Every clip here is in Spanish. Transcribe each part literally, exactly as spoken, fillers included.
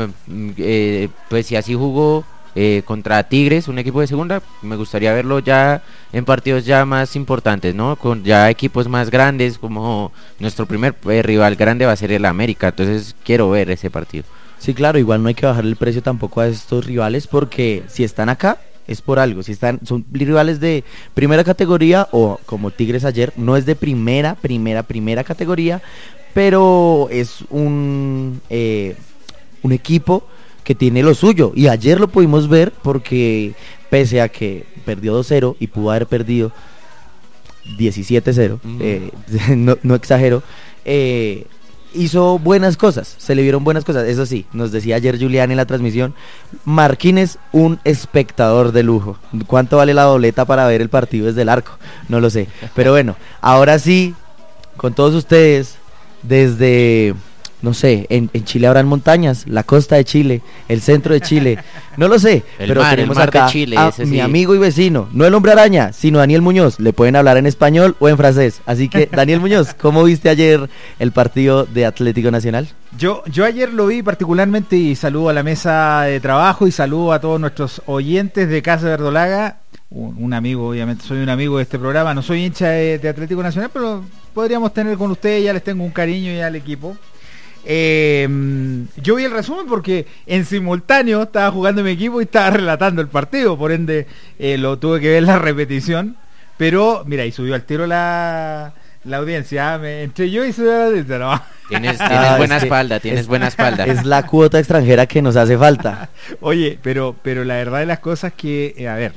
eh, pues si así jugó eh, contra Tigres, un equipo de segunda, me gustaría verlo ya en partidos ya más importantes, ¿no? Con ya equipos más grandes, como nuestro primer eh, rival grande va a ser el América, entonces quiero ver ese partido. Sí, claro, igual no hay que bajar el precio tampoco a estos rivales, porque si están acá es por algo, si están, son rivales de primera categoría, o como Tigres ayer, no es de primera, primera, primera categoría, pero es un, eh, un equipo que tiene lo suyo, y ayer lo pudimos ver porque pese a que perdió dos cero y pudo haber perdido diecisiete cero, mm. eh, no, no exagero, eh, hizo buenas cosas, se le vieron buenas cosas. Eso sí, nos decía ayer Julián en la transmisión, Marquínez, un espectador de lujo. ¿Cuánto vale la boleta para ver el partido desde el arco? No lo sé, pero bueno, ahora sí, con todos ustedes, desde, no sé, en, en Chile habrán montañas, la costa de Chile, el centro de Chile, no lo sé, el pero mar, tenemos el mar acá de Chile, a ese mi sí. amigo y vecino, no el hombre araña, sino Daniel Muñoz. Le pueden hablar en español o en francés, así que Daniel Muñoz, ¿cómo viste ayer el partido de Atlético Nacional? Yo, yo ayer lo vi particularmente, y saludo a la mesa de trabajo y saludo a todos nuestros oyentes de Casa Verdolaga. Un, un amigo, obviamente soy un amigo de este programa, no soy hincha de, de Atlético Nacional, pero podríamos tener con ustedes, ya les tengo un cariño ya al equipo. Eh, yo vi el resumen porque en simultáneo estaba jugando mi equipo y estaba relatando el partido, por ende eh, lo tuve que ver la repetición, pero mira, y subió al tiro la, la audiencia, me, entre yo y subió la audiencia, no. Tienes, tienes ah, buena es espalda, tienes es, buena espalda. Es la cuota extranjera que nos hace falta. Oye, pero, pero la verdad de las cosas que, eh, a ver,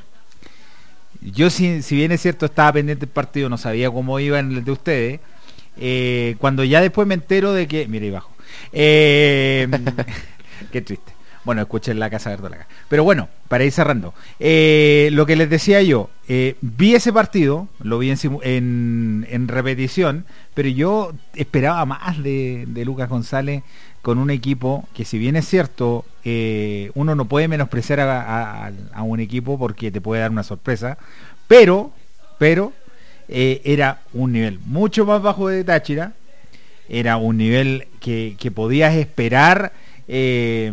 yo si, si bien es cierto estaba pendiente del partido, no sabía cómo iba en el de ustedes, eh, cuando ya después me entero de que, mira ahí bajo, eh, qué triste. Bueno, escuchen la Casa Verdolaga. Pero bueno, para ir cerrando, eh, lo que les decía yo, eh, vi ese partido, lo vi en, en, en repetición, pero yo esperaba más de, de Lucas González con un equipo que, si bien es cierto, eh, uno no puede menospreciar a, a, a un equipo porque te puede dar una sorpresa, pero, pero eh, era un nivel mucho más bajo de Táchira, era un nivel que, que podías esperar eh,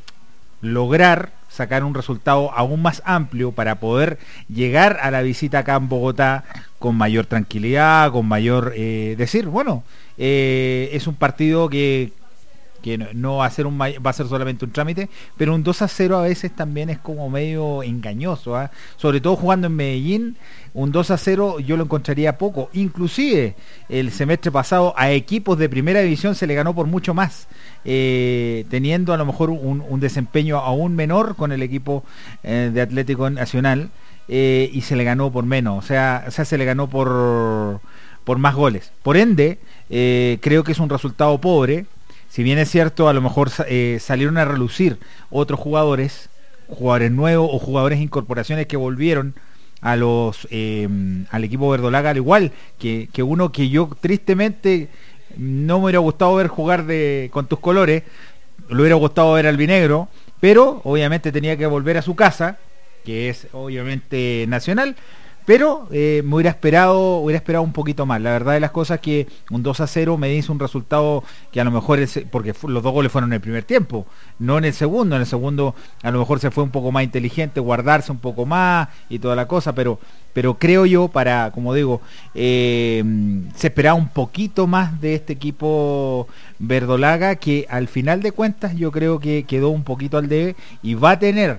lograr sacar un resultado aún más amplio para poder llegar a la visita acá en Bogotá con mayor tranquilidad, con mayor eh, decir, bueno, eh, es un partido que que no, no va a ser un va a ser solamente un trámite, pero un dos a cero a veces también es como medio engañoso, ¿eh? Sobre todo jugando en Medellín, un dos a cero yo lo encontraría poco. Inclusive el semestre pasado a equipos de primera división se le ganó por mucho más, eh, teniendo a lo mejor un, un desempeño aún menor con el equipo eh, de Atlético Nacional, eh, y se le ganó por menos, o sea, o sea se le ganó por, por más goles. Por ende, eh, creo que es un resultado pobre. Si bien es cierto, a lo mejor eh, salieron a relucir otros jugadores, jugadores nuevos o jugadores incorporaciones que volvieron a los eh, al equipo verdolaga, al igual que, que uno que yo tristemente no me hubiera gustado ver jugar de con tus colores, le hubiera gustado ver al albinegro, pero obviamente tenía que volver a su casa, que es obviamente Nacional. Pero eh, me hubiera esperado hubiera esperado un poquito más. La verdad de las cosas que un dos a cero me dice un resultado que a lo mejor es, porque los dos goles fueron en el primer tiempo, no en el segundo. En el segundo a lo mejor se fue un poco más inteligente, guardarse un poco más y toda la cosa, pero pero creo yo, para, como digo, eh, se esperaba un poquito más de este equipo verdolaga, que al final de cuentas yo creo que quedó un poquito al debe y va a tener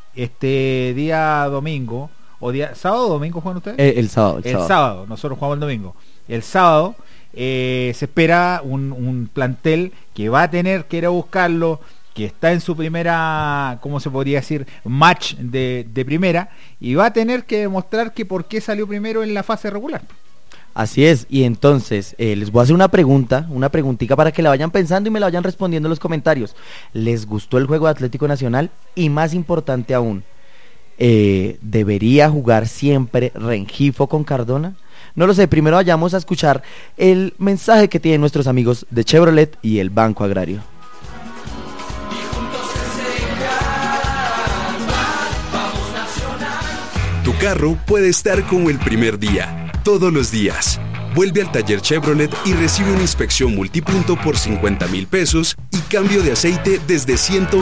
este día domingo. O día, ¿sábado o domingo juegan ustedes? El, el sábado. El, el sábado. sábado, nosotros jugamos el domingo. El sábado eh, se espera un, un plantel que va a tener que ir a buscarlo, que está en su primera, ¿cómo se podría decir? Match de, de primera, y va a tener que demostrar que por qué salió primero en la fase regular. Así es, y entonces eh, les voy a hacer una pregunta, una preguntita para que la vayan pensando y me la vayan respondiendo en los comentarios. ¿Les gustó el juego de Atlético Nacional? Y más importante aún, Eh, ¿debería jugar siempre Rengifo con Cardona? No lo sé, primero vayamos a escuchar el mensaje que tienen nuestros amigos de Chevrolet y el Banco Agrario. Tu carro puede estar como el primer día, todos los días. Vuelve al taller Chevrolet y recibe una inspección multipunto por cincuenta mil pesos y cambio de aceite desde ciento